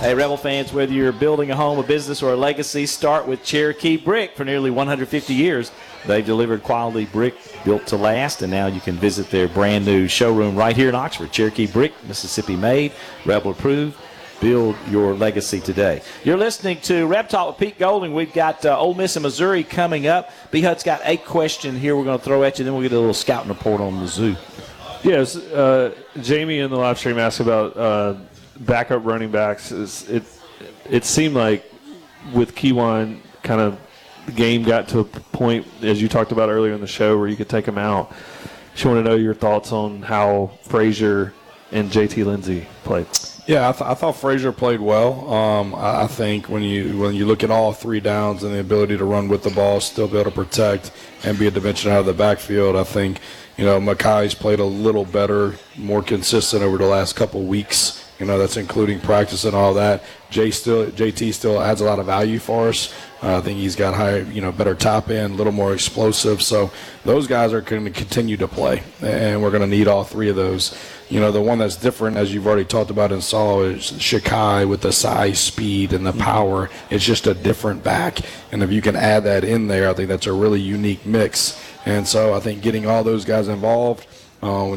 Hey, Rebel fans, whether you're building a home, a business, or a legacy, start with Cherokee Brick. For nearly 150 years, they've delivered quality brick built to last, and now you can visit their brand new showroom right here in Oxford. Cherokee Brick, Mississippi made, Rebel approved. Build your legacy today. You're listening to Rep Talk with Pete Golding. We've got Ole Miss and Missouri coming up. B-Hut's got a question here we're going to throw at you, then we'll get a little scouting report on Mizzou. Yes, Jamie in the live stream asked about backup running backs. It seemed like with Kewan, kind of the game got to a point, as you talked about earlier in the show, where you could take him out. Just want to know your thoughts on how Frazier and JT Lindsey played. Yeah, I thought Frazier played well. I think when you look at all three downs and the ability to run with the ball, still be able to protect and be a dimension out of the backfield, I think Makai's played a little better, more consistent over the last couple weeks. That's including practice and all that. JT still adds a lot of value for us. I think he's got better top end, a little more explosive. So those guys are going to continue to play, and we're going to need all three of those. The one that's different, as you've already talked about and saw, is Shakai with the size, speed, and the power. It's just a different back, and if you can add that in there, I think that's a really unique mix. And so I think getting all those guys involved,